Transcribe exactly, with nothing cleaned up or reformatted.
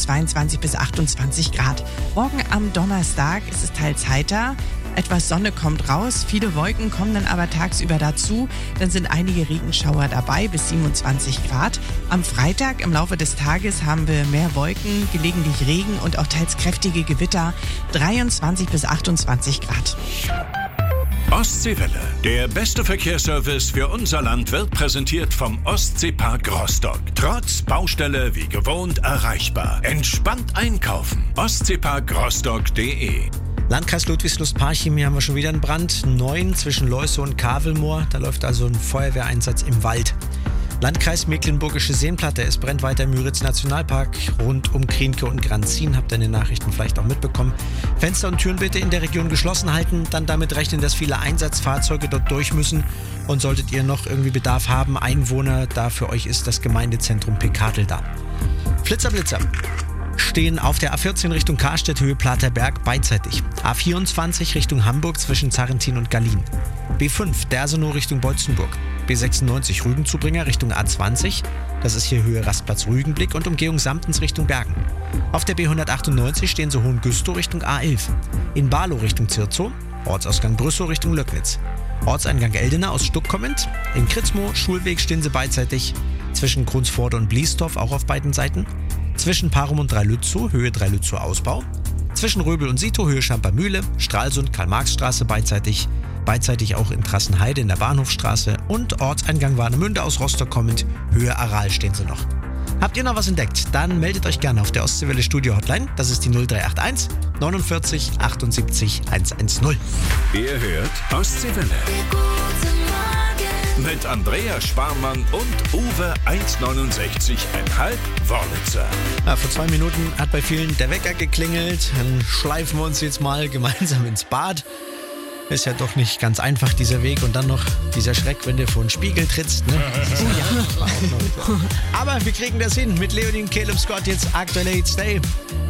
zweiundzwanzig bis achtundzwanzig Grad. Morgen am Donnerstag ist es teils heiter. Etwas Sonne kommt raus, viele Wolken kommen dann aber tagsüber dazu. Dann sind einige Regenschauer dabei bis siebenundzwanzig Grad. Am Freitag im Laufe des Tages haben wir mehr Wolken, gelegentlich Regen und auch teils kräftige Gewitter. dreiundzwanzig bis achtundzwanzig Grad. Ostseewelle. Der beste Verkehrsservice für unser Land wird präsentiert vom Ostseepark Rostock. Trotz Baustelle wie gewohnt erreichbar. Entspannt einkaufen. ostseepark rostock punkt de. Landkreis Ludwigslust-Parchim, hier haben wir schon wieder einen Brand. neun zwischen Leussow und Kavelmoor. Da läuft also ein Feuerwehreinsatz im Wald. Landkreis Mecklenburgische Seenplatte. Es brennt weiter im Müritz-Nationalpark rund um Krienke und Granzin. Habt ihr in den Nachrichten vielleicht auch mitbekommen. Fenster und Türen bitte in der Region geschlossen halten. Dann damit rechnen, dass viele Einsatzfahrzeuge dort durch müssen. Und solltet ihr noch irgendwie Bedarf haben, Einwohner, da für euch ist das Gemeindezentrum Pekatel da. Flitzer, Blitzer. Stehen auf der A vierzehn Richtung Karstedt, Höhe Platerberg beidseitig. A vierundzwanzig Richtung Hamburg zwischen Zarrentin und Gallien. B fünf Dersenow Richtung Beutzenburg. B sechsundneunzig Rügenzubringer Richtung A zwanzig. Das ist hier Höhe Rastplatz Rügenblick und Umgehung Samtens Richtung Bergen. Auf der B hundertachtundneunzig stehen so Hohengüstow Richtung A elf. In Barlow Richtung Zirzow. Ortsausgang Brüssow Richtung Löcknitz. Ortseingang Eldena aus Stuck kommend. In Kritzmoor Schulweg stehen sie beidseitig. Zwischen Grunsforde und Bliesdorf auch auf beiden Seiten. Zwischen Parum und Dreilützow, Höhe Dreilützow Ausbau. Zwischen Röbel und Sito, Höhe Schampermühle, Stralsund, Karl-Marx-Straße beidseitig. Beidseitig auch in Trassenheide in der Bahnhofstraße und Ortseingang Warnemünde aus Rostock kommend, Höhe Aral stehen sie noch. Habt ihr noch was entdeckt? Dann meldet euch gerne auf der Ostseewelle Studio Hotline. Das ist die null drei acht eins neunundvierzig achtundsiebzig hundertzehn. Ihr hört Ostseewelle. Mit Andrea Sparmann und Uwe eins neunundsechzig Komma fünf Wörlitzer. Ja, vor zwei Minuten hat bei vielen der Wecker geklingelt. Dann schleifen wir uns jetzt mal gemeinsam ins Bad. Ist ja doch nicht ganz einfach, dieser Weg. Und dann noch dieser Schreck, wenn du vor den Spiegel trittst. Ne? Aber wir kriegen das hin mit Leonie und Caleb Scott jetzt aktuell Stay.